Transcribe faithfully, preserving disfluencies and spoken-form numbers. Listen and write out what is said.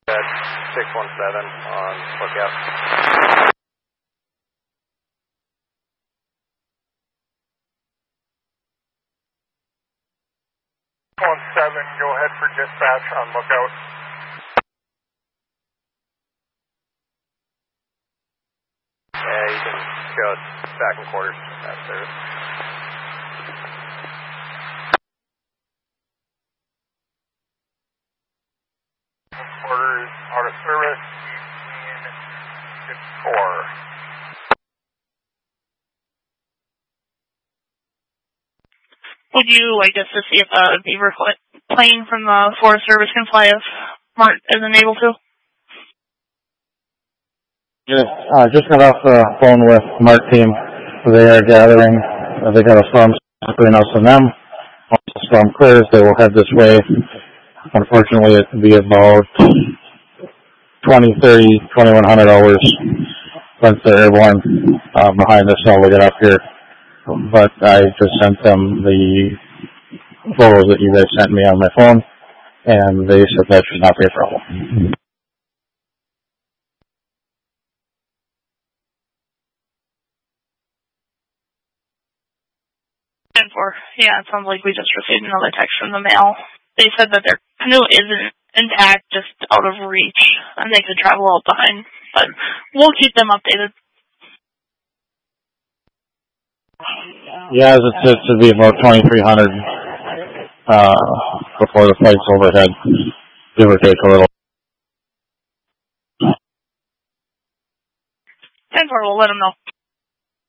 six one seven on lookout. one seven, go ahead for dispatch on lookout. Yeah, you can go back in quarters after. Quarters out of service, eighteen fifty-four. Would you like us to see if a Beaver plane from the Forest Service can fly if Mart isn't able to? Yeah, uh, just got off the phone with Mart team. They are gathering. Uh, they got a storm between us and them. Once the storm clears, they will head this way. Unfortunately, it will be about twenty, thirty, twenty-one hundred hours once they're airborne uh, behind us, so we'll get up here. But I just sent them the photos that you guys sent me on my phone, and they said that should not be a problem. ten four. Yeah, it sounds like we just received another text from the mail. They said that their canoe isn't intact, just out of reach, and they could travel out behind. But we'll keep them updated. Yeah, it, it should be about twenty-three hundred uh, before the flight's overhead, give or take a little. ten four, we'll let them know.